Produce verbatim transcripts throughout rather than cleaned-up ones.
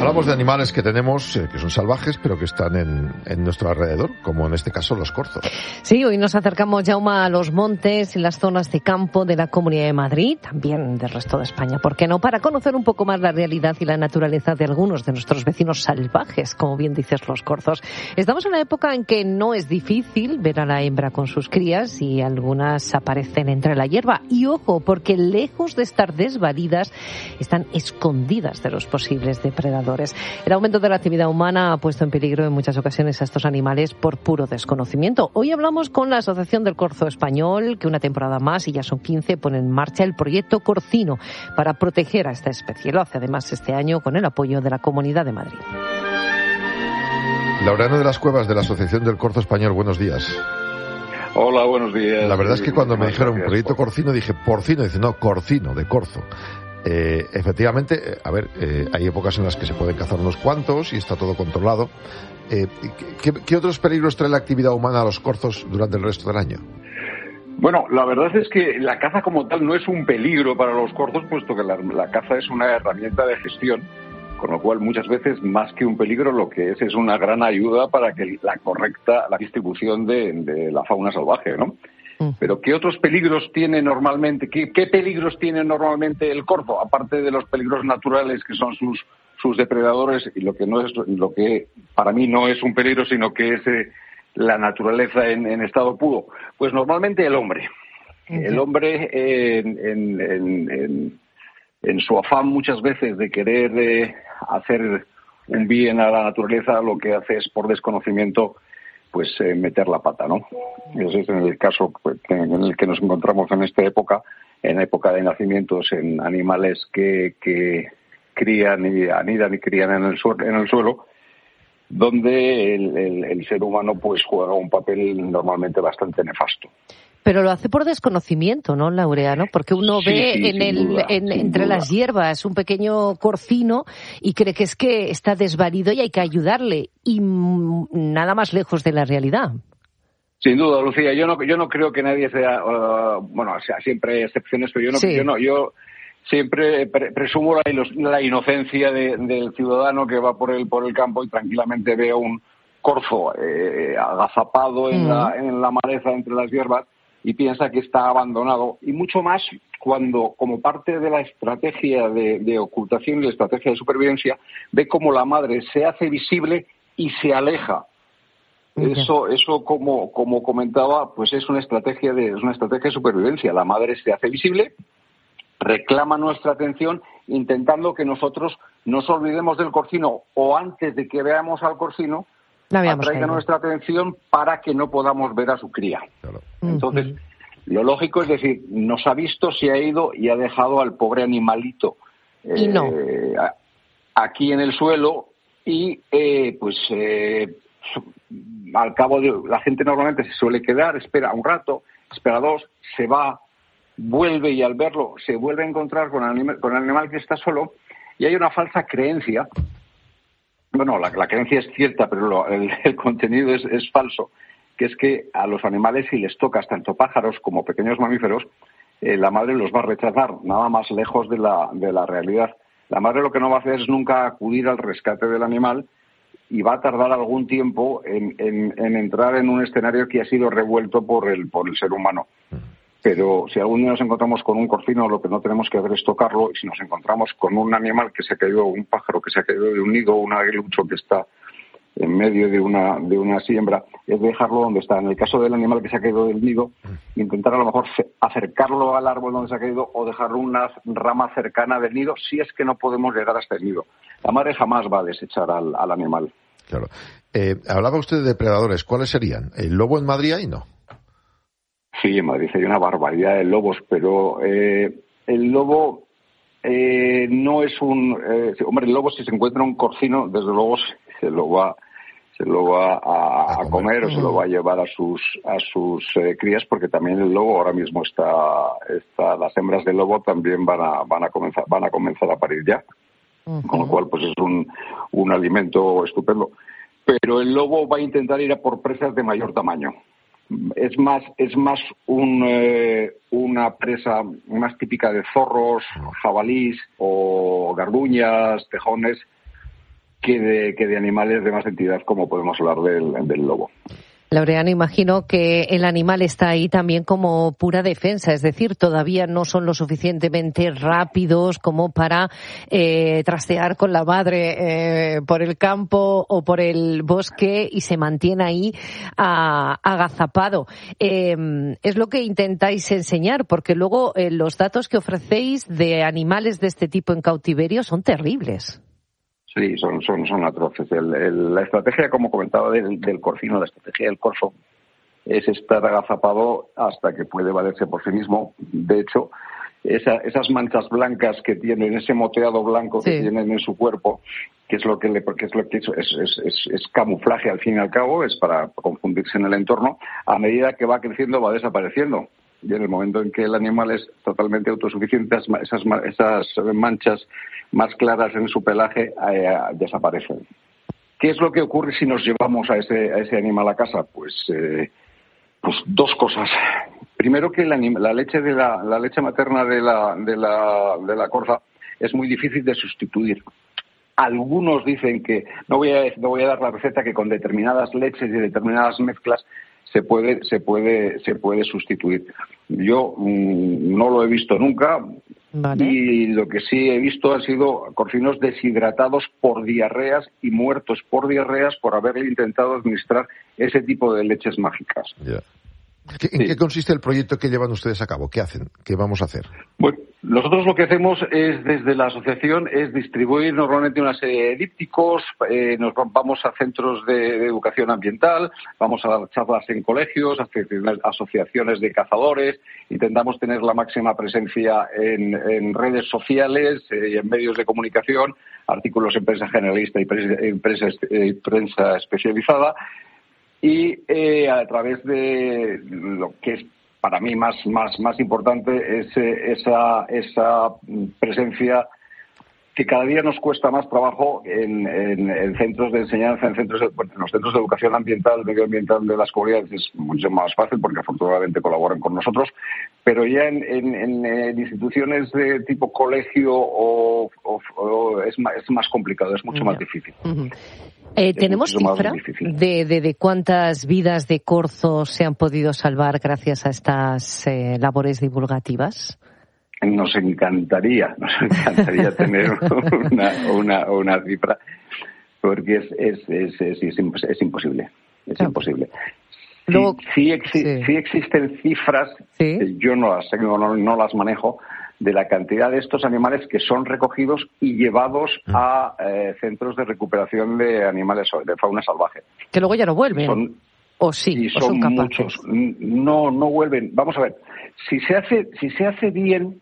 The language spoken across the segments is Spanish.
Hablamos de animales que tenemos, eh, que son salvajes, pero que están en, en nuestro alrededor, como en este caso los corzos. Sí, hoy nos acercamos, Jaume, a los montes y las zonas de campo de la Comunidad de Madrid, también del resto de España, ¿por qué no? Para conocer un poco más la realidad y la naturaleza de algunos de nuestros vecinos salvajes, como bien dices, los corzos. Estamos en una época en que no es difícil ver a la hembra con sus crías y algunas aparecen entre la hierba. Y ojo, porque lejos de estar desvalidas, están escondidas de los posibles depredadores. El aumento de la actividad humana ha puesto en peligro en muchas ocasiones a estos animales por puro desconocimiento. Hoy hablamos con la Asociación del Corzo Español, que una temporada más, y ya son quince, pone en marcha el proyecto Corcino para proteger a esta especie. Lo hace además este año con el apoyo de la Comunidad de Madrid. Laureano de las Cuevas, de la Asociación del Corzo Español, buenos días. Hola, buenos días. La verdad es que cuando me dijeron gracias, proyecto por... Corcino, dije porcino, dice no, Corcino, de corzo. Eh, efectivamente, a ver, eh, hay épocas en las que se pueden cazar unos cuantos y está todo controlado. Eh, ¿qué, ¿Qué otros peligros trae la actividad humana a los corzos durante el resto del año? Bueno, la verdad es que la caza como tal no es un peligro para los corzos, puesto que la, la caza es una herramienta de gestión, con lo cual muchas veces más que un peligro lo que es es una gran ayuda para que la correcta la distribución de, de la fauna salvaje, ¿no? Pero ¿qué otros peligros tiene normalmente? ¿Qué, qué peligros tiene normalmente el corzo? Aparte de los peligros naturales que son sus sus depredadores y lo que no es lo que para mí no es un peligro, sino que es eh, la naturaleza en, en estado puro. Pues normalmente el hombre. Uh-huh. El hombre eh, en, en, en, en, en su afán muchas veces de querer eh, hacer un bien a la naturaleza, lo que hace es por desconocimiento pues eh, meter la pata, ¿no? Ese es en el caso pues, en el que nos encontramos en esta época, en época de nacimientos en animales que, que crían y anidan y crían en el suelo, en el suelo donde el, el, el ser humano pues juega un papel normalmente bastante nefasto. Pero lo hace por desconocimiento, ¿no, Laureano? Porque uno sí, ve sí, en el, duda, en, entre duda. las hierbas un pequeño corcino y cree que es que está desvalido y hay que ayudarle. Y mm, nada más lejos de la realidad. Sin duda, Lucía. Yo no, yo no creo que nadie sea... Uh, bueno, o sea, siempre hay excepciones, pero yo no... Sí. Yo, no, yo siempre pre- presumo la, la inocencia de, del ciudadano que va por el, por el campo y tranquilamente ve a un corzo eh, agazapado en, mm. la, en la maleza entre las hierbas y piensa que está abandonado, y mucho más cuando, como parte de la estrategia de, de ocultación y la estrategia de supervivencia, ve cómo la madre se hace visible y se aleja. Okay. Eso, eso como, como comentaba, pues es una estrategia de, es una estrategia de supervivencia. La madre se hace visible, reclama nuestra atención, intentando que nosotros nos olvidemos del corcino, o antes de que veamos al corcino, atraiga nuestra atención para que no podamos ver a su cría. Claro. Entonces, uh-huh. lo lógico es decir, nos ha visto, se ha ido y ha dejado al pobre animalito eh, y no. a, aquí en el suelo y eh, pues eh, al cabo de... La gente normalmente se suele quedar, espera un rato, espera dos, se va, vuelve y al verlo se vuelve a encontrar con el animal, con el animal que está solo, y hay una falsa creencia. Bueno, la, la creencia es cierta, pero lo, el, el contenido es, es falso, que es que a los animales, si les tocas tanto pájaros como pequeños mamíferos, eh, la madre los va a rechazar, nada más lejos de la, de la realidad. La madre lo que no va a hacer es nunca acudir al rescate del animal y va a tardar algún tiempo en, en, en entrar en un escenario que ha sido revuelto por el, por el ser humano. Pero si algún día nos encontramos con un corcino, lo que no tenemos que hacer es tocarlo, y si nos encontramos con un animal que se ha caído, un pájaro que se ha caído de un nido, un aguilucho que está en medio de una de una siembra, es dejarlo donde está. En el caso del animal que se ha caído del nido, intentar a lo mejor acercarlo al árbol donde se ha caído o dejarlo una rama cercana del nido, si es que no podemos llegar hasta el nido. La madre jamás va a desechar al, al animal. Claro. Eh, hablaba usted de depredadores. ¿Cuáles serían? ¿El lobo en Madrid ahí no? Sí, en Madrid hay una barbaridad de lobos, pero eh, el lobo eh, no es un... Eh, hombre, el lobo, si se encuentra un corcino, desde luego se lo va, se lo va a, a comer o se lo va a llevar a sus a sus eh, crías, porque también el lobo ahora mismo está, está... Las hembras del lobo también van a, van a, comenzar, van a comenzar a parir ya, uh-huh. con lo cual pues es un, un alimento estupendo. Pero el lobo va a intentar ir a por presas de mayor tamaño. Es más, es más un, eh, una presa más típica de zorros, jabalís o garduñas, tejones, que de, que de animales de más entidad, como podemos hablar del, del lobo. Laureano, imagino que el animal está ahí también como pura defensa, es decir, todavía no son lo suficientemente rápidos como para eh, trastear con la madre eh, por el campo o por el bosque y se mantiene ahí a, agazapado. Eh, es lo que intentáis enseñar, porque luego eh, los datos que ofrecéis de animales de este tipo en cautiverio son terribles. Sí, son, son, son atroces. El, el, la estrategia, como comentaba, del, del corcino, la estrategia del corzo, es estar agazapado hasta que puede valerse por sí mismo. De hecho, esa, esas manchas blancas que tienen, ese moteado blanco que sí. tienen en su cuerpo, que es lo que le, porque es lo que es, es, es, es camuflaje al fin y al cabo, es para confundirse en el entorno. A medida que va creciendo, va desapareciendo. Y en el momento en que el animal es totalmente autosuficiente, esas, esas manchas más claras en su pelaje eh, desaparecen. ¿Qué es lo que ocurre si nos llevamos a ese, a ese animal a casa? Pues, eh, pues dos cosas. Primero, que el anim- la leche de la, la leche materna de la, de la, de la corza es muy difícil de sustituir. Algunos dicen que, no voy a, no voy a dar la receta, que con determinadas leches y determinadas mezclas se puede se puede se puede sustituir. Yo mmm, no lo he visto nunca. Vale. Y lo que sí he visto han sido corcinos deshidratados por diarreas y muertos por diarreas por haberle intentado administrar ese tipo de leches mágicas. Yeah. ¿En sí. qué consiste el proyecto que llevan ustedes a cabo? ¿Qué hacen? ¿Qué vamos a hacer? Bueno, nosotros lo que hacemos es, desde la asociación, es distribuir normalmente una serie de dípticos, eh, nos vamos a centros de, de educación ambiental, vamos a dar charlas en colegios, asociaciones de cazadores, intentamos tener la máxima presencia en, en redes sociales eh, y en medios de comunicación, artículos en prensa generalista y prensa, en prensa, eh, prensa especializada. Y eh, a través de lo que es para mí más más más importante es eh, esa esa presencia que cada día nos cuesta más trabajo en, en, en centros de enseñanza, en centros de, bueno, en los centros de educación ambiental, medioambiental de las comunidades es mucho más fácil porque afortunadamente colaboran con nosotros, pero ya en, en, en, en instituciones de tipo colegio o, o, o es, más, es más complicado, es mucho uh-huh. más difícil. Uh-huh. Eh, ¿Tenemos cifra de, de, de cuántas vidas de corzo se han podido salvar gracias a estas eh, labores divulgativas? Nos encantaría, nos encantaría tener una, una, una cifra, porque es, es, es, es, es, es imposible, es claro. imposible. Luego, sí, sí, exi- sí. sí existen cifras, ¿sí? yo no las, no, no las manejo, de la cantidad de estos animales que son recogidos y llevados a eh, centros de recuperación de animales, de fauna salvaje. Que luego ya no vuelven. Son, o sí, y o son, son muchos. No, no vuelven. Vamos a ver, si se hace, si se hace bien,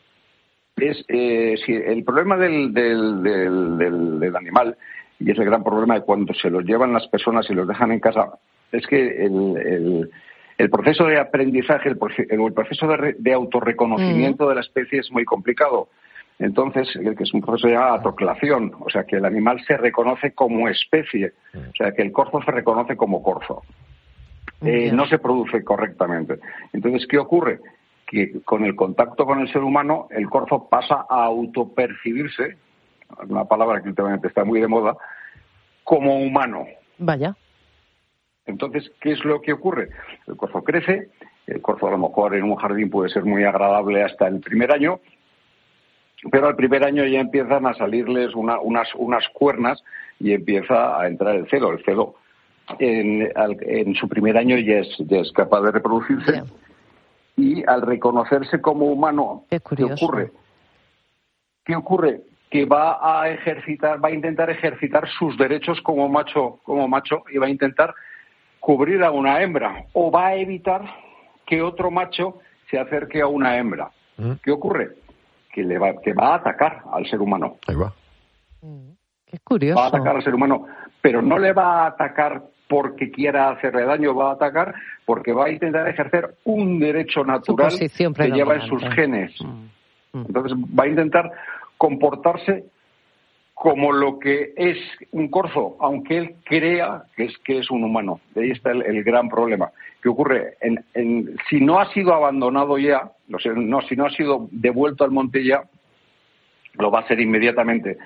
es eh, si el problema del, del, del, del, del animal, y es el gran problema de cuando se los llevan las personas y los dejan en casa, es que el, el El proceso de aprendizaje, el, el proceso de, re, de autorreconocimiento mm. de la especie es muy complicado. Entonces, el que es un proceso de autoclación, o sea, que el animal se reconoce como especie, mm. o sea, que el corzo se reconoce como corzo. Eh, no se produce correctamente. Entonces, ¿qué ocurre? Que con el contacto con el ser humano, el corzo pasa a autopercibirse, una palabra que últimamente está muy de moda, como humano. Vaya. Entonces, ¿qué es lo que ocurre? El corzo crece, el corzo a lo mejor en un jardín puede ser muy agradable hasta el primer año, pero al primer año ya empiezan a salirles una, unas, unas cuernas y empieza a entrar el celo. El celo en, al, en su primer año ya es, ya es capaz de reproducirse. Yeah. Y al reconocerse como humano, Qué, ¿qué ocurre? ¿Qué ocurre? Que va a ejercitar, va a intentar ejercitar sus derechos como macho, como macho y va a intentar cubrir a una hembra o va a evitar que otro macho se acerque a una hembra. ¿Mm? ¿Qué ocurre? Que le va, que va a atacar al ser humano. Ahí va. Qué curioso. Va a atacar al ser humano, pero no le va a atacar porque quiera hacerle daño, va a atacar porque va a intentar ejercer un derecho natural que lleva en sus genes. Mm. Mm. Entonces va a intentar comportarse como lo que es un corzo, aunque él crea que es que es un humano. De ahí está el, el gran problema. ¿Qué ocurre? En, en, si no ha sido abandonado ya, o sea, no, si no ha sido devuelto al monte ya, lo va a ser inmediatamente.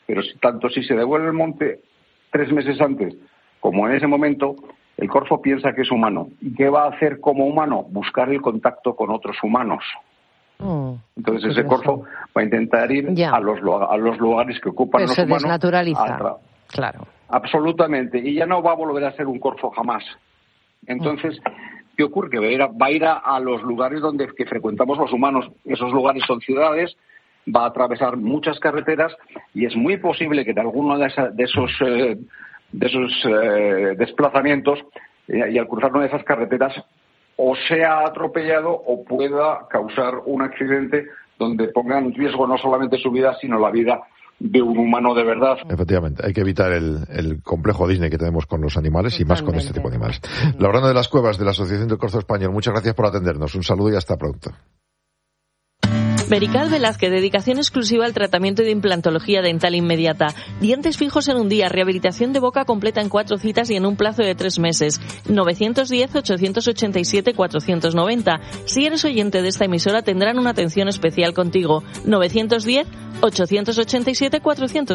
pero si, tanto si se devuelve el monte tres meses antes como en ese momento, el corzo piensa que es humano. ¿Y qué va a hacer como humano? Buscar el contacto con otros humanos. Mm, Entonces ese corzo va a intentar ir a los, a los lugares que ocupan Pero los se humanos. Desnaturaliza. Tra- claro. Absolutamente. Y ya no va a volver a ser un corzo jamás. Entonces, ¿qué ocurre? Que va a ir a, va a, ir a, a los lugares donde que frecuentamos los humanos. Esos lugares son ciudades, va a atravesar muchas carreteras y es muy posible que de alguno de, esa, de esos, eh, de esos eh, desplazamientos eh, y al cruzar una de esas carreteras o sea atropellado o pueda causar un accidente donde ponga en riesgo no solamente su vida, sino la vida de un humano de verdad. Efectivamente, hay que evitar el, el complejo Disney que tenemos con los animales. Totalmente. Y más con este tipo de animales. Laurana de las Cuevas, de la Asociación del Corzo Español, muchas gracias por atendernos. Un saludo y hasta pronto. Merical Velázquez, dedicación exclusiva al tratamiento de implantología dental inmediata. Dientes fijos en un día, rehabilitación de boca completa en cuatro citas y en un plazo de tres meses. nueve uno cero, ocho ocho siete, cuatro nueve cero. Si eres oyente de esta emisora tendrán una atención especial contigo. nueve uno cero, ocho ocho siete, cuatro